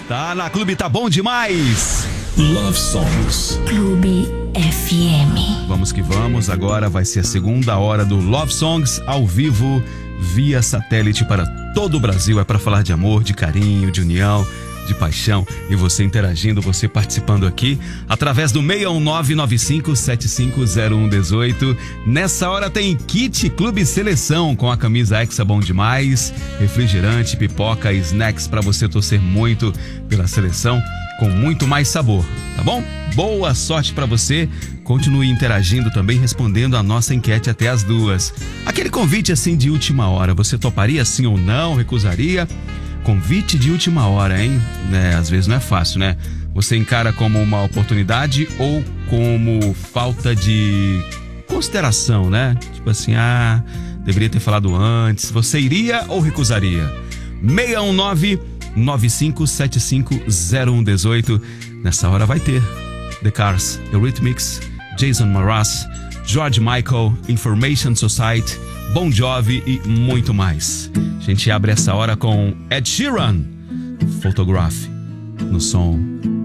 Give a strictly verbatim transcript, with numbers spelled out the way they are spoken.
Tá na Clube, tá bom demais. Love Songs. Clube F M. Vamos que vamos, agora vai ser a segunda hora do Love Songs ao vivo, via satélite para todo o Brasil. É para falar de amor, de carinho, de união, de paixão, e você interagindo, você participando aqui através do seis um nove nove cinco sete cinco zero um um oito. Nessa hora tem kit Clube Seleção com a camisa Hexa Bom Demais, refrigerante, pipoca e snacks para você torcer muito pela seleção com muito mais sabor, tá bom? Boa sorte para você. Continue interagindo também, respondendo a nossa enquete até as duas. Aquele convite assim de última hora, você toparia sim ou não? Recusaria? Convite de última hora, hein? Né, às vezes não é fácil, né? Você encara como uma oportunidade ou como falta de consideração, né? Tipo assim, ah, deveria ter falado antes. Você iria ou recusaria? seis um nove nove cinco sete cinco zero um um oito. Nessa hora vai ter The Cars, Eurythmics, Jason Mraz, George Michael, Information Society, Bon Jovi e muito mais. A gente abre essa hora com Ed Sheeran, Photograph, no som